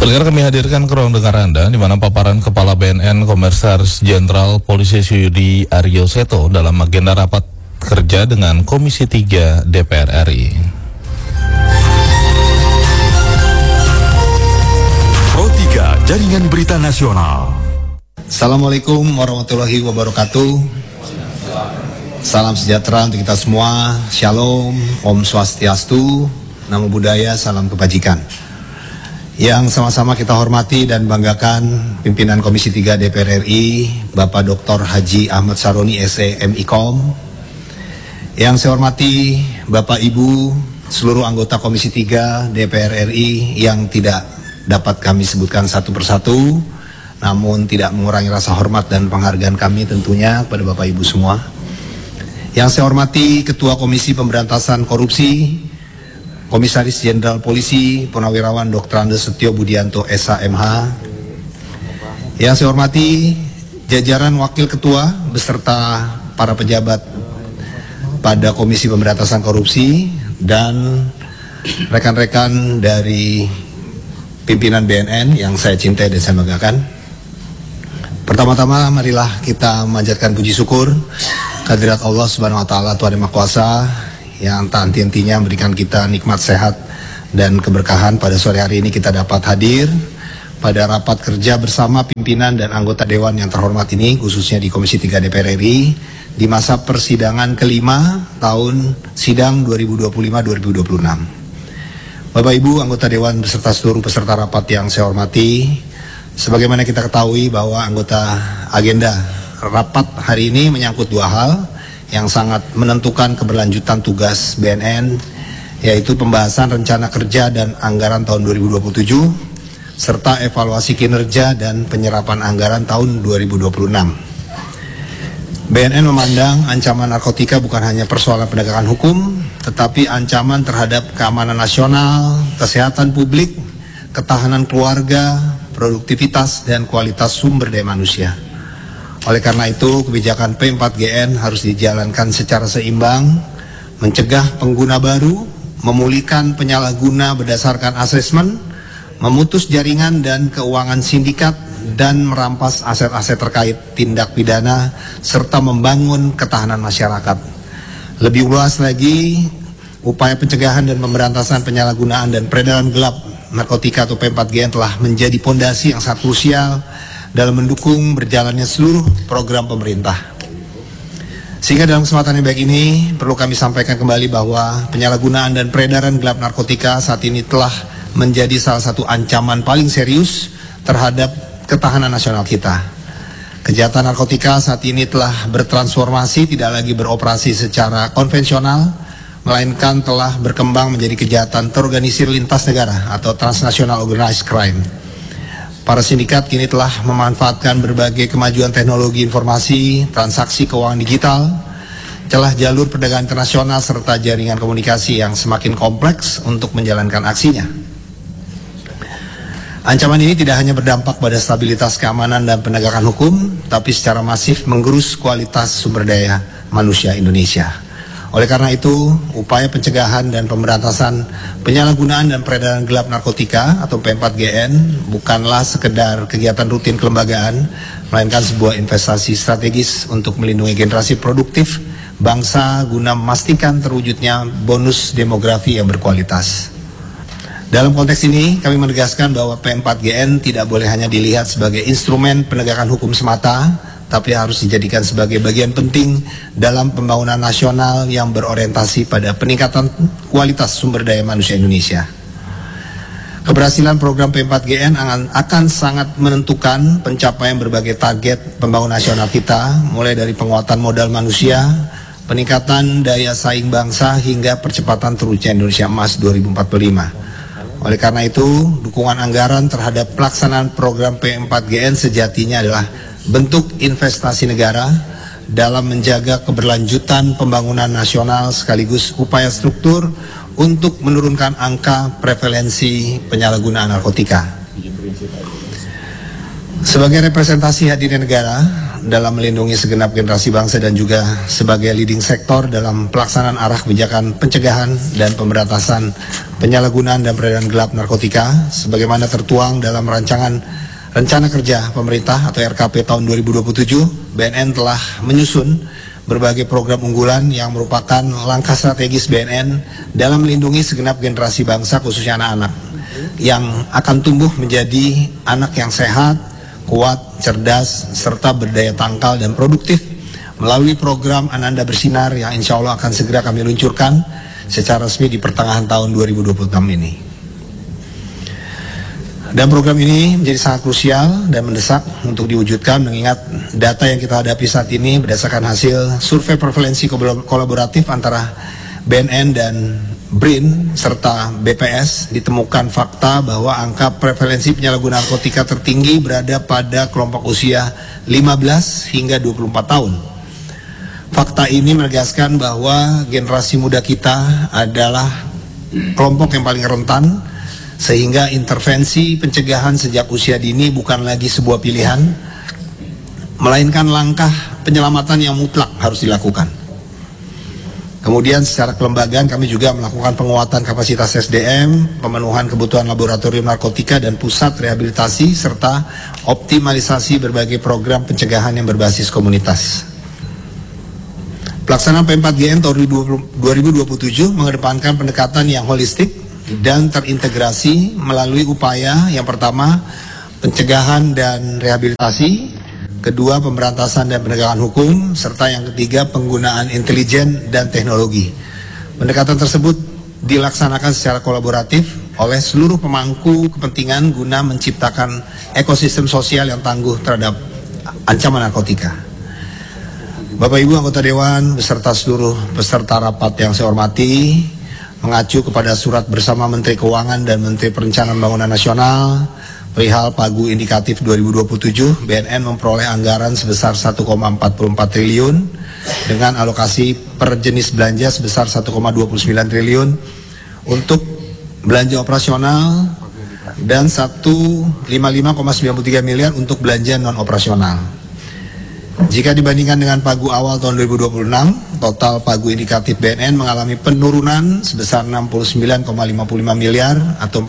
Pendengar, kami hadirkan ke ruang dengar Anda di mana paparan Kepala BNN Komisaris Jenderal Polisi Yudi Aryo Seto dalam agenda rapat kerja dengan Komisi 3 DPR RI. Pro 3 Jaringan Berita Nasional. Assalamualaikum warahmatullahi wabarakatuh. Salam sejahtera untuk kita semua. Shalom, Om Swastiastu, Namo Buddhaya, salam kebajikan. Yang sama-sama kita hormati dan banggakan pimpinan Komisi 3 DPR RI, Bapak Dr. Haji Ahmad Saroni SE MIKOM. Yang saya hormati Bapak Ibu seluruh anggota Komisi 3 DPR RI yang tidak dapat kami sebutkan satu persatu, namun tidak mengurangi rasa hormat dan penghargaan kami tentunya kepada Bapak Ibu semua. Yang saya hormati Ketua Komisi Pemberantasan Korupsi, Komisaris Jenderal Polisi Purnawirawan Dr. Andes Setio Budianto SHMH. Yang saya hormati jajaran Wakil Ketua beserta para pejabat pada Komisi Pemberantasan Korupsi dan rekan-rekan dari pimpinan BNN yang saya cintai dan saya banggakan. Pertama-tama marilah kita memanjatkan puji syukur kehadirat Allah Subhanahu wa taala, Tuhan Yang Maha Kuasa, yang tak henti-hentinya memberikan kita nikmat sehat dan keberkahan. Pada sore hari ini kita dapat hadir pada rapat kerja bersama pimpinan dan anggota Dewan yang terhormat ini, khususnya di Komisi 3 DPR RI, di masa persidangan kelima tahun sidang 2025-2026. Bapak Ibu anggota Dewan beserta seluruh peserta rapat yang saya hormati, sebagaimana kita ketahui bahwa agenda rapat hari ini menyangkut dua hal yang sangat menentukan keberlanjutan tugas BNN, yaitu pembahasan rencana kerja dan anggaran tahun 2027 serta evaluasi kinerja dan penyerapan anggaran tahun 2026. BNN memandang ancaman narkotika bukan hanya persoalan penegakan hukum, tetapi ancaman terhadap keamanan nasional, kesehatan publik, ketahanan keluarga, produktivitas dan kualitas sumber daya manusia. Oleh karena itu, kebijakan P4GN harus dijalankan secara seimbang, mencegah pengguna baru, memulihkan penyalahguna berdasarkan asesmen, memutus jaringan dan keuangan sindikat, dan merampas aset-aset terkait tindak pidana, serta membangun ketahanan masyarakat. Lebih luas lagi, upaya pencegahan dan pemberantasan penyalahgunaan dan peredaran gelap narkotika atau P4GN telah menjadi pondasi yang sangat krusial dalam mendukung berjalannya seluruh program pemerintah. Sehingga dalam kesempatan yang baik ini perlu kami sampaikan kembali bahwa penyalahgunaan dan peredaran gelap narkotika saat ini telah menjadi salah satu ancaman paling serius terhadap ketahanan nasional kita. Kejahatan narkotika saat ini telah bertransformasi, tidak lagi beroperasi secara konvensional, melainkan telah berkembang menjadi kejahatan terorganisir lintas negara atau transnational organized crime. Para sindikat kini telah memanfaatkan berbagai kemajuan teknologi informasi, transaksi keuangan digital, celah jalur perdagangan internasional, serta jaringan komunikasi yang semakin kompleks untuk menjalankan aksinya. Ancaman ini tidak hanya berdampak pada stabilitas keamanan dan penegakan hukum, tapi secara masif menggerus kualitas sumber daya manusia Indonesia. Oleh karena itu, upaya pencegahan dan pemberantasan penyalahgunaan dan peredaran gelap narkotika atau P4GN bukanlah sekedar kegiatan rutin kelembagaan, melainkan sebuah investasi strategis untuk melindungi generasi produktif bangsa guna memastikan terwujudnya bonus demografi yang berkualitas. Dalam konteks ini, kami menegaskan bahwa P4GN tidak boleh hanya dilihat sebagai instrumen penegakan hukum semata, tapi harus dijadikan sebagai bagian penting dalam pembangunan nasional yang berorientasi pada peningkatan kualitas sumber daya manusia Indonesia. Keberhasilan program P4GN akan sangat menentukan pencapaian berbagai target pembangunan nasional kita, mulai dari penguatan modal manusia, peningkatan daya saing bangsa, hingga percepatan terwujudnya Indonesia Emas 2045. Oleh karena itu, dukungan anggaran terhadap pelaksanaan program P4GN sejatinya adalah bentuk investasi negara dalam menjaga keberlanjutan pembangunan nasional sekaligus upaya struktur untuk menurunkan angka prevalensi penyalahgunaan narkotika. Sebagai representasi hadirin negara dalam melindungi segenap generasi bangsa dan juga sebagai leading sektor dalam pelaksanaan arah kebijakan pencegahan dan pemberantasan penyalahgunaan dan peredaran gelap narkotika sebagaimana tertuang dalam rancangan Rencana Kerja Pemerintah atau RKP tahun 2027, BNN telah menyusun berbagai program unggulan yang merupakan langkah strategis BNN dalam melindungi segenap generasi bangsa khususnya anak-anak yang akan tumbuh menjadi anak yang sehat, kuat, cerdas, serta berdaya tangkal dan produktif melalui program Ananda Bersinar yang insya Allah akan segera kami luncurkan secara resmi di pertengahan tahun 2026 ini. Dan program ini menjadi sangat krusial dan mendesak untuk diwujudkan mengingat data yang kita hadapi saat ini berdasarkan hasil survei prevalensi kolaboratif antara BNN dan BRIN serta BPS ditemukan fakta bahwa angka prevalensi penyalahgunaan narkotika tertinggi berada pada kelompok usia 15 hingga 24 tahun. Fakta ini menegaskan bahwa generasi muda kita adalah kelompok yang paling rentan sehingga intervensi pencegahan sejak usia dini bukan lagi sebuah pilihan melainkan langkah penyelamatan yang mutlak harus dilakukan. Kemudian secara kelembagaan kami juga melakukan penguatan kapasitas SDM, pemenuhan kebutuhan laboratorium narkotika dan pusat rehabilitasi, serta optimalisasi berbagai program pencegahan yang berbasis komunitas. Pelaksanaan P4GN tahun 2027 mengedepankan pendekatan yang holistik dan terintegrasi melalui upaya yang pertama pencegahan dan rehabilitasi, kedua pemberantasan dan penegakan hukum, serta yang ketiga penggunaan intelijen dan teknologi. Pendekatan tersebut dilaksanakan secara kolaboratif oleh seluruh pemangku kepentingan guna menciptakan ekosistem sosial yang tangguh terhadap ancaman narkotika. Bapak Ibu anggota Dewan beserta seluruh peserta rapat yang saya hormati, mengacu kepada surat bersama Menteri Keuangan dan Menteri Perencanaan Pembangunan Nasional perihal Pagu Indikatif 2027, BNN memperoleh anggaran sebesar 1,44 triliun dengan alokasi per jenis belanja sebesar 1,29 triliun untuk belanja operasional dan 155,93 miliar untuk belanja non operasional. Jika dibandingkan dengan pagu awal tahun 2026, total pagu indikatif BNN mengalami penurunan sebesar 69,55 miliar atau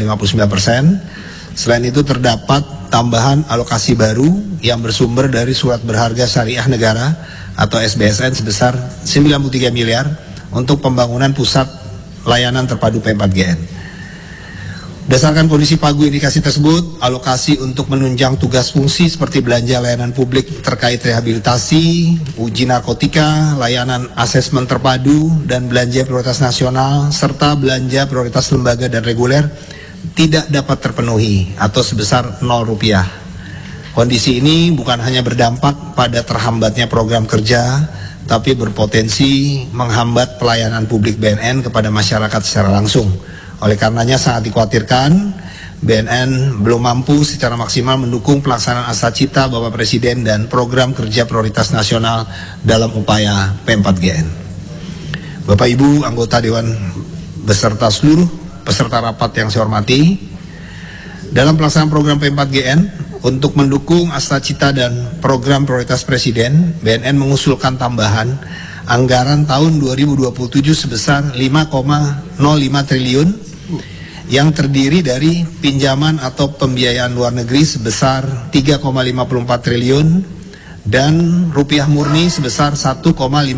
4,59%. Selain itu terdapat tambahan alokasi baru yang bersumber dari surat berharga syariah negara atau SBSN sebesar 93 miliar untuk pembangunan pusat layanan terpadu P4GN. Berdasarkan kondisi pagu indikasi tersebut, alokasi untuk menunjang tugas fungsi seperti belanja layanan publik terkait rehabilitasi, uji narkotika, layanan asesmen terpadu, dan belanja prioritas nasional, serta belanja prioritas lembaga dan reguler tidak dapat terpenuhi atau sebesar Rp0. Kondisi ini bukan hanya berdampak pada terhambatnya program kerja, tapi berpotensi menghambat pelayanan publik BNN kepada masyarakat secara langsung. Oleh karenanya sangat dikhawatirkan BNN belum mampu secara maksimal mendukung pelaksanaan asa cita Bapak Presiden dan program kerja prioritas nasional dalam upaya P4GN. Bapak Ibu anggota Dewan beserta seluruh peserta rapat yang saya hormati, dalam pelaksanaan program P4GN untuk mendukung asa cita dan program prioritas Presiden, BNN mengusulkan tambahan anggaran tahun 2027 sebesar 5,05 triliun yang terdiri dari pinjaman atau pembiayaan luar negeri sebesar 3,54 triliun dan rupiah murni sebesar 1,51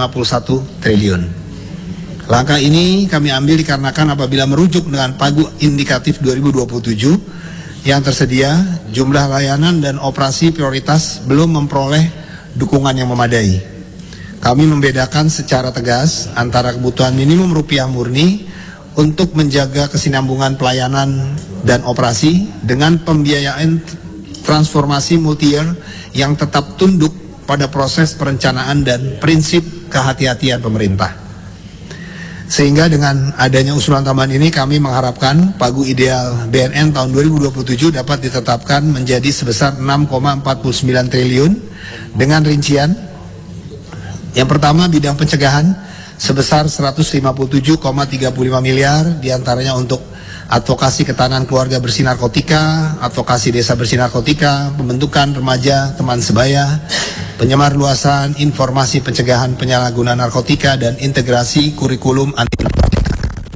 triliun. Langkah ini kami ambil dikarenakan apabila merujuk dengan pagu indikatif 2027 yang tersedia, jumlah layanan dan operasi prioritas belum memperoleh dukungan yang memadai. Kami membedakan secara tegas antara kebutuhan minimum rupiah murni untuk menjaga kesinambungan pelayanan dan operasi dengan pembiayaan transformasi multi-year yang tetap tunduk pada proses perencanaan dan prinsip kehati-hatian pemerintah. Sehingga dengan adanya usulan tambahan ini kami mengharapkan pagu ideal BNN tahun 2027 dapat ditetapkan menjadi sebesar 6,49 triliun dengan rincian. Yang pertama bidang pencegahan sebesar 157,35 miliar, diantaranya untuk advokasi ketahanan keluarga bersih narkotika, advokasi desa bersih narkotika, pembentukan remaja teman sebaya, penyebarluasan informasi pencegahan penyalahgunaan narkotika dan integrasi kurikulum anti narkotika.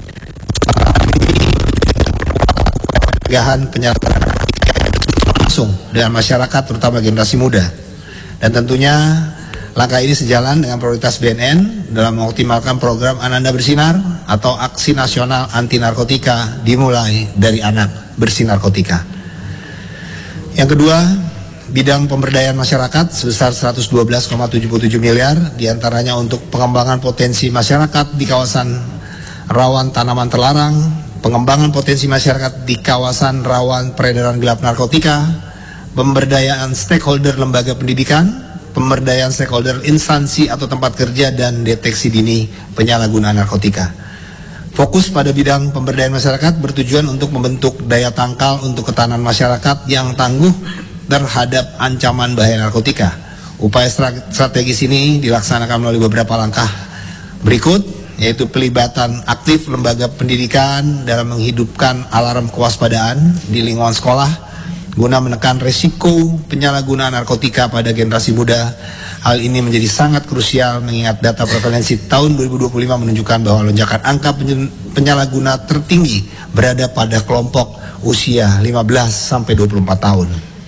Pencegahan penyalahgunaan narkotika langsung dengan masyarakat, terutama generasi muda. Dan tentunya langkah ini sejalan dengan prioritas BNN dalam mengoptimalkan program Ananda Bersinar atau Aksi Nasional Anti Narkotika dimulai dari anak bersih narkotika. Yang kedua, bidang pemberdayaan masyarakat sebesar 112,77 miliar, diantaranya untuk pengembangan potensi masyarakat di kawasan rawan tanaman terlarang, pengembangan potensi masyarakat di kawasan rawan peredaran gelap narkotika, pemberdayaan stakeholder lembaga pendidikan, pemberdayaan stakeholder instansi atau tempat kerja, dan deteksi dini penyalahgunaan narkotika. Fokus pada bidang pemberdayaan masyarakat bertujuan untuk membentuk daya tangkal untuk ketahanan masyarakat yang tangguh terhadap ancaman bahaya narkotika. Upaya strategis ini dilaksanakan melalui beberapa langkah berikut, yaitu pelibatan aktif lembaga pendidikan dalam menghidupkan alarm kewaspadaan di lingkungan sekolah guna menekan risiko penyalahgunaan narkotika pada generasi muda. Hal ini menjadi sangat krusial mengingat data prevalensi tahun 2025 menunjukkan bahwa lonjakan angka penyalahguna tertinggi berada pada kelompok usia 15 sampai 24 tahun.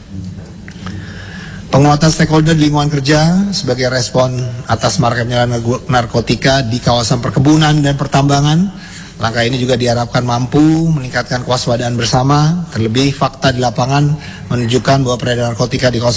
Penguatan stakeholder di lingkungan kerja sebagai respon atas maraknya penyalahgunaan narkotika di kawasan perkebunan dan pertambangan. Langkah ini juga diharapkan mampu meningkatkan kewaspadaan bersama, terlebih fakta di lapangan menunjukkan bahwa peredaran narkotika di kawasan